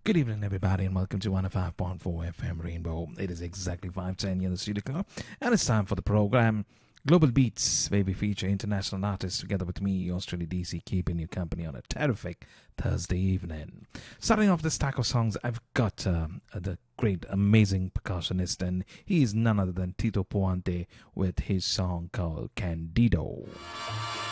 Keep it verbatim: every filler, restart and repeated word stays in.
Good evening, everybody, and welcome to one oh five point four F M Rainbow. It is exactly five ten here in the studio clock, and it's time for the program Global Beats, where we feature international artists together with me, Australia D C, keeping you company on a terrific Thursday evening. Starting off this stack of songs, I've got um, the great, amazing percussionist, and he is none other than Tito Puente with his song called Candido.